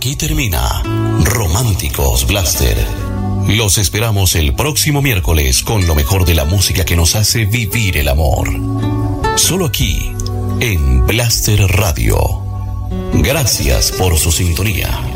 Aquí termina Románticos Blaster. Los esperamos el próximo miércoles con lo mejor de la música que nos hace vivir el amor. Solo aquí, en Blaster Radio. Gracias por su sintonía.